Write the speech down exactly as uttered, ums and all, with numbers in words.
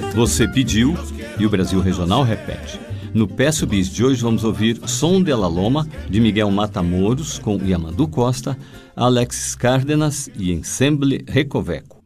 Você pediu e o Brasil Regional repete. No Peço Bis de hoje vamos ouvir Som de la Loma, de Miguel Matamoros, com Yamandu Costa, Alexis Cárdenas e Ensemble Recoveco.